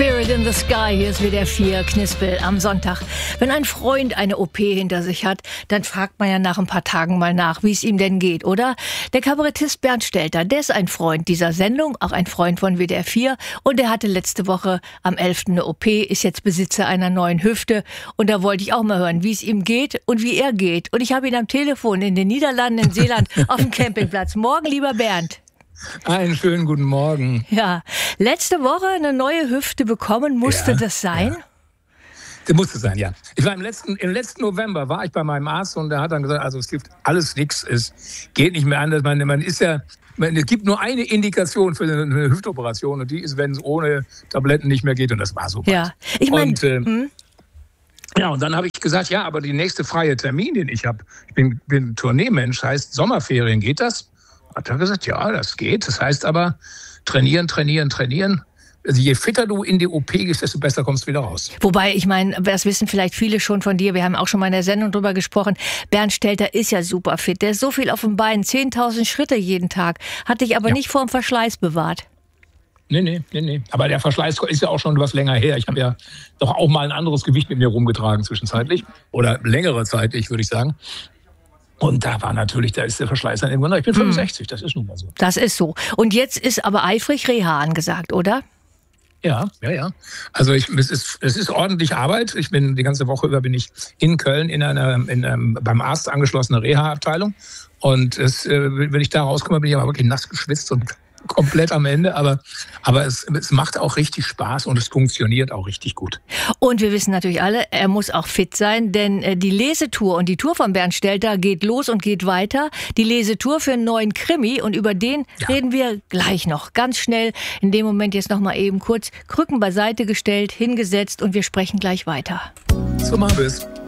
Spirit in the Sky, hier ist WDR 4 Knispel am Sonntag. Wenn ein Freund eine OP hinter sich hat, dann fragt man ja nach ein paar Tagen mal nach, wie es ihm denn geht, oder? Der Kabarettist Bernd Stelter, der ist ein Freund dieser Sendung, auch ein Freund von WDR 4 und der hatte letzte Woche am 11. eine OP, ist jetzt Besitzer einer neuen Hüfte und da wollte ich auch mal hören, wie es ihm geht und wie er geht. Und ich habe ihn am Telefon in den Niederlanden, in Seeland, auf dem Campingplatz. Morgen, lieber Bernd. Einen schönen guten Morgen. Ja, letzte Woche eine neue Hüfte bekommen, musste das sein? Ja. Das musste sein, ja. Ich war im letzten November war ich bei meinem Arzt und der hat dann gesagt, also es hilft alles nichts, es geht nicht mehr anders. Es gibt nur eine Indikation für eine Hüftoperation und die ist, wenn es ohne Tabletten nicht mehr geht und das war so. Ja, ich meine... Ja, und dann habe ich gesagt, ja, aber die nächste freie Termin, den ich habe, ich bin Tourneemensch, heißt Sommerferien, geht das? Hat er gesagt, ja, das geht. Das heißt aber, trainieren. Also je fitter du in die OP gehst, desto besser kommst du wieder raus. Wobei, ich meine, das wissen vielleicht viele schon von dir, wir haben auch schon mal in der Sendung drüber gesprochen, Bernd Stelter ist ja super fit, der ist so viel auf dem Bein, 10.000 Schritte jeden Tag, hat dich aber nicht vor dem Verschleiß bewahrt. Nee. Aber der Verschleiß ist ja auch schon etwas länger her. Ich habe ja doch auch mal ein anderes Gewicht mit mir rumgetragen zwischenzeitlich. Oder längere zeitlich, würde ich sagen. Und da ist der Verschleiß dann irgendwann. Ich bin 65, das ist nun mal so. Das ist so. Und jetzt ist aber eifrig Reha angesagt, oder? Ja. Also es ist ordentlich Arbeit. Die ganze Woche über bin ich in Köln beim Arzt angeschlossene Reha-Abteilung. Und wenn ich da rauskomme, bin ich aber wirklich nass geschwitzt und komplett am Ende, aber es macht auch richtig Spaß und es funktioniert auch richtig gut. Und wir wissen natürlich alle, er muss auch fit sein, denn die Lesetour und die Tour von Bernd Stelter geht los und geht weiter. Die Lesetour für einen neuen Krimi und über den reden wir gleich noch. Ganz schnell, in dem Moment jetzt noch mal eben kurz Krücken beiseite gestellt, hingesetzt und wir sprechen gleich weiter. So machen wir es.